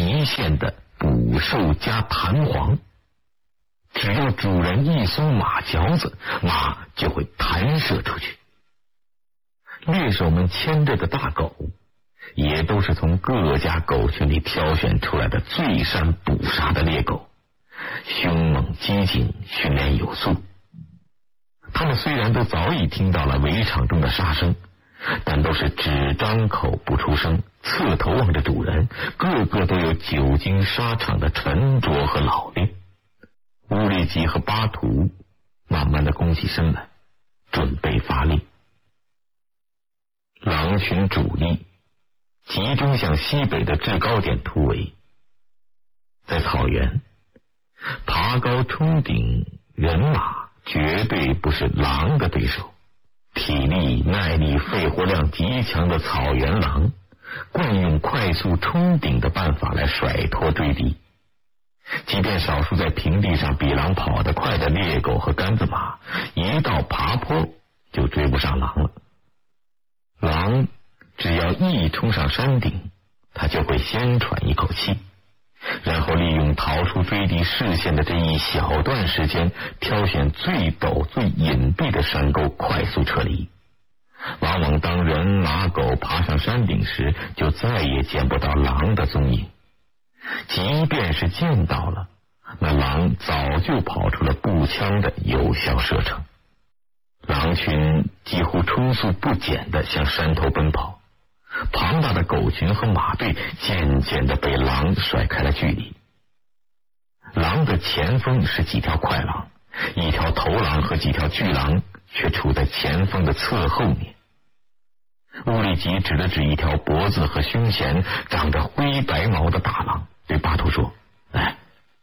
极限的捕兽加弹簧，只要主人一松马嚼子，马就会弹射出去。猎手们牵着的大狗也都是从各家狗群里挑选出来的最善捕杀的猎狗，凶猛机警，训练有素。他们虽然都早已听到了围场中的杀声，但都是只张口不出声，侧头望着主人，个个都有久经沙场的沉着和老练。乌力吉和巴图慢慢的弓起身来，准备发力。狼群主力集中向西北的制高点突围。在草原，爬高冲顶，人马绝对不是狼的对手。体力、耐力、肺活量极强的草原狼，惯用快速冲顶的办法来甩脱追敌。即便少数在平地上比狼跑得快的猎狗和杆子马，一到爬坡就追不上狼了。狼只要一冲上山顶，他就会先喘一口气，然后利用逃出追敌视线的这一小段时间，挑选最陡最隐蔽的山沟快速撤离。往往当人马狗爬上山顶时，就再也见不到狼的踪影。即便是见到了，那狼早就跑出了步枪的有效射程。狼群几乎冲速不减地向山头奔跑，庞大的狗群和马队渐渐地被狼甩开了距离。狼的前锋是几条快狼，一条头狼和几条巨狼却处在前锋的侧后面。乌力吉指了指一条脖子和胸前长着灰白毛的大狼，对巴图说：“哎，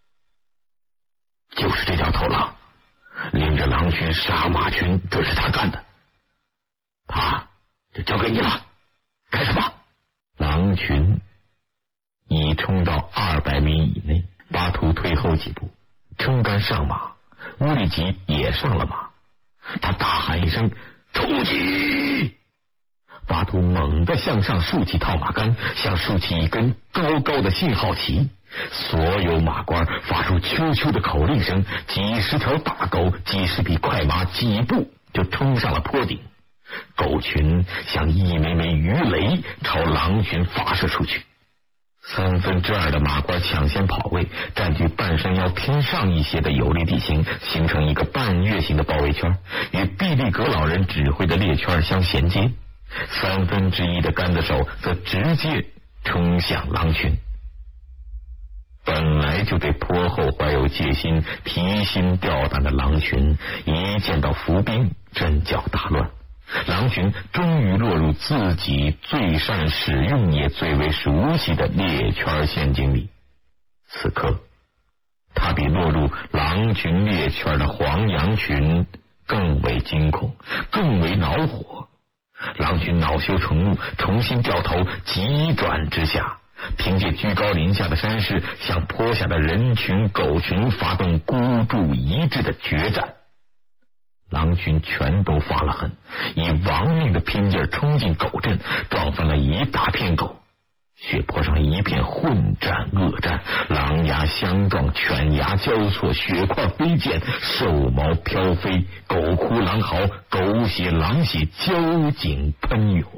就是这条头狼，领着狼群杀马群，准是他干的。他就交给你了，开始吧。”狼群已冲到200米以内，巴图退后几步，撑杆上马，乌力吉也上了马。他大喊一声：“出击！”巴图猛地向上竖起套马杆，像竖起一根高高的信号旗。所有马倌发出啾啾的口令声，几十条大狗，几十匹快马，几步就冲上了坡顶。狗群像一枚枚鱼雷朝狼群发射出去。2/3的马倌抢先跑位，占据半山腰偏上一些的有利地形，形成一个半月形的包围圈，与毕利格老人指挥的猎圈相衔接。1/3的杆子手则直接冲向狼群。本来就对坡后怀有戒心、提心吊胆的狼群，一见到伏兵，阵脚大乱。狼群终于落入自己最善使用也最为熟悉的猎圈陷阱里。此刻，他比落入狼群猎圈的黄羊群更为惊恐，更为恼火。狼群恼羞成怒，重新掉头，急转直下，凭借居高临下的山势，向坡下的人群狗群发动孤注一掷的决战。狼群全都发了狠，以亡命的拼劲冲进狗阵，撞翻了一大片狗。血泊上一片混战恶战，狼牙相撞，犬牙交错，血块飞溅，兽毛飘飞，狗哭狼嚎，狗血狼血交颈喷涌。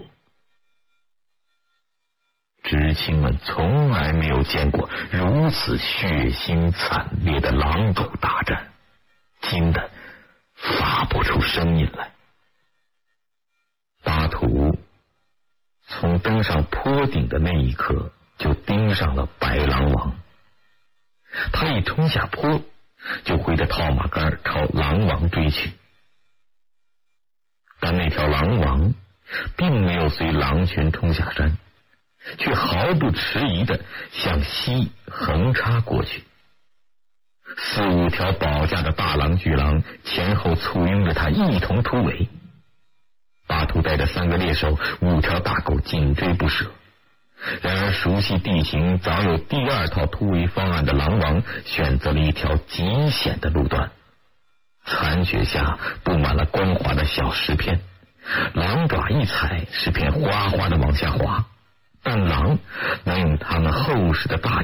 知青们从来没有见过如此血腥惨烈的狼狗大战，惊得发不出声音来。巴图从登上坡顶的那一刻就盯上了白狼王，他一冲下坡就挥着套马杆朝狼王追去。但那条狼王并没有随狼群冲下山，却毫不迟疑地向西横插过去。4-5条保驾的大狼巨狼前后簇拥着他一同突围。巴图带着3个猎手，5条大狗紧追不舍。然而熟悉地形，早有第2套突围方案的狼王选择了一条极险的路段。残雪下布满了光滑的小石片，狼爪一踩，石片哗哗的往下滑，但狼能用它们厚实的大